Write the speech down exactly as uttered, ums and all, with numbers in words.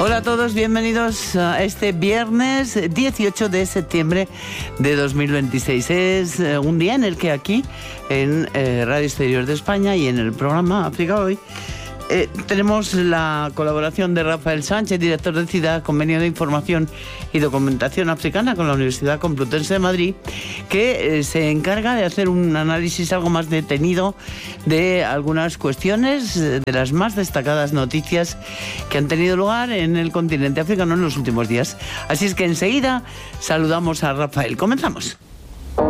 Hola a todos, bienvenidos a este viernes dieciocho de septiembre de dos mil veintiséis. Es un día en el que aquí, en eh, Radio Exterior de España y en el programa África Hoy, Eh, tenemos la colaboración de Rafael Sánchez, director de CIDA, Convenio de Información y Documentación Africana con la Universidad Complutense de Madrid, que eh, se encarga de hacer un análisis algo más detenido de algunas cuestiones, de las más destacadas noticias que han tenido lugar en el continente africano en los últimos días. Así es que enseguida saludamos a Rafael. Comenzamos.